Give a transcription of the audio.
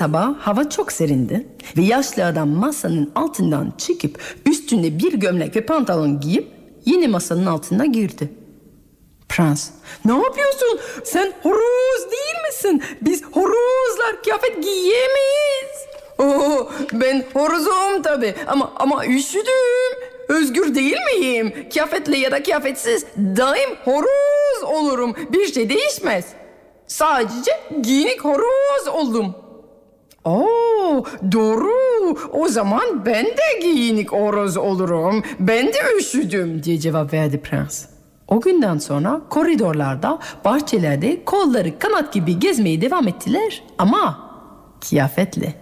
sabah hava çok serindi ve yaşlı adam masanın altından çıkıp üstüne bir gömlek ve pantolon giyip yine masanın altına girdi. Prens, ne yapıyorsun? Sen horoz değil misin? Biz horozlar kıyafet giyemeyiz. Oo, ben horozum tabii ama üşüdüm. Özgür değil miyim? Kıyafetli ya da kıyafetsiz daim horoz olurum. Bir şey değişmez. Sadece giyinik horoz oldum. Oo, doğru. O zaman ben de giyinik horoz olurum. Ben de üşüdüm diye cevap verdi prens. O günden sonra koridorlarda, bahçelerde kolları kanat gibi gezmeye devam ettiler ama kıyafetle.